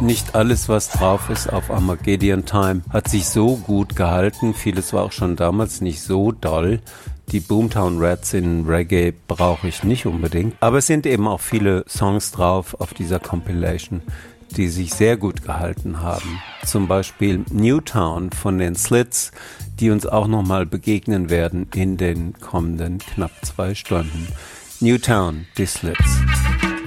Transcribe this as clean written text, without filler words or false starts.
Nicht alles, was drauf ist auf Armageddon Time, hat sich so gut gehalten. Vieles war auch schon damals nicht so doll. Die Boomtown Rats in Reggae brauche ich nicht unbedingt. Aber es sind eben auch viele Songs drauf auf dieser Compilation, die sich sehr gut gehalten haben. Zum Beispiel Newtown von den Slits, die uns auch nochmal begegnen werden in den kommenden knapp 2 Stunden. Newtown, die Slits.